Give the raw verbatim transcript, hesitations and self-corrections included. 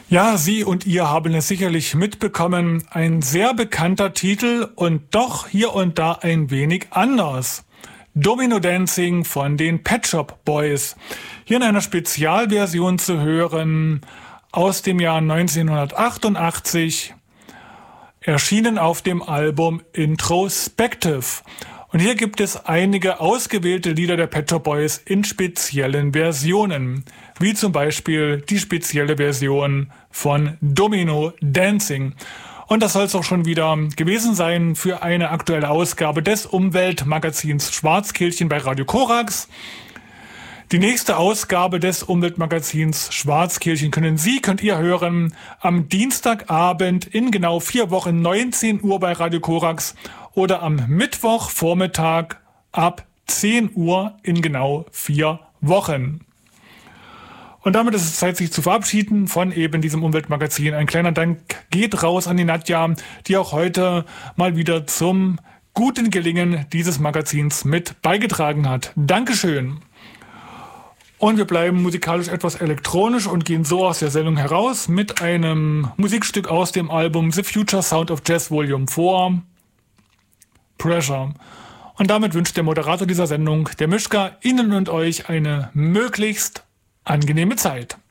Ja, Sie und ihr haben es sicherlich mitbekommen. Ein sehr bekannter Titel und doch hier und da ein wenig anders. Domino Dancing von den Pet Shop Boys. Hier in einer Spezialversion zu hören aus dem Jahr neunzehnhundertachtundachtzig. Erschienen auf dem Album Introspective. Und hier gibt es einige ausgewählte Lieder der Pet Shop Boys in speziellen Versionen. Wie zum Beispiel die spezielle Version von Domino Dancing. Und das soll es auch schon wieder gewesen sein für eine aktuelle Ausgabe des Umweltmagazins Schwarzkehlchen bei Radio Korax. Die nächste Ausgabe des Umweltmagazins Schwarzkehlchen können Sie, könnt ihr hören, am Dienstagabend in genau vier Wochen neunzehn Uhr bei Radio Korax oder am Mittwochvormittag ab zehn Uhr in genau vier Wochen. Und damit ist es Zeit, sich zu verabschieden von eben diesem Umweltmagazin. Ein kleiner Dank geht raus an die Nadja, die auch heute mal wieder zum guten Gelingen dieses Magazins mit beigetragen hat. Dankeschön. Und wir bleiben musikalisch etwas elektronisch und gehen so aus der Sendung heraus mit einem Musikstück aus dem Album The Future Sound of Jazz Volume vier, Pressure. Und damit wünscht der Moderator dieser Sendung, der Mischka, Ihnen und euch eine möglichst angenehme Zeit.